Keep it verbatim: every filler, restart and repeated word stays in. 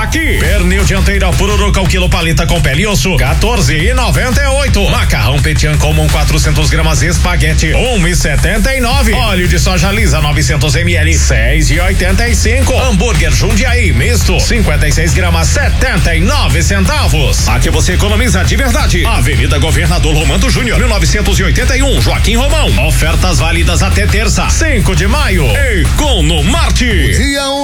aqui. Pernil dianteira Pururuca, o quilo palita com pele e osso, quatorze e noventa e oito. Macarrão Petian comum quatrocentos gramas espaguete, um e setenta e nove. Óleo de soja lisa novecentos mililitros, seis e oitenta e cinco. Hambúrguer Jundiaí misto, cinquenta e seis gramas, setenta e nove centavos. Aqui você economiza de verdade. Avenida Governador Romano Júnior, mil novecentos e oitenta e um, Joaquim Romão. Ofertas válidas até terça, cinco de maio. Economarte.